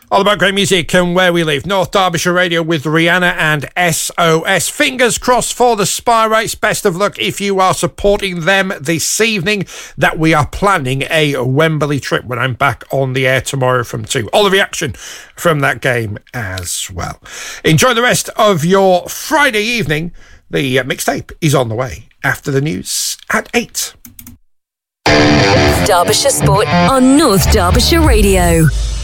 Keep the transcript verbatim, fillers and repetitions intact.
All about great music and where we live. North Derbyshire Radio with Rihanna and S O S. Fingers crossed for the Spireites. Best of luck if you are supporting them this evening. That we are planning a Wembley trip when I'm back on the air tomorrow from two. All the reaction from that game as well. Enjoy the rest of your Friday evening. The uh, mixtape is on the way after the news at eight. Derbyshire Sport on North Derbyshire Radio.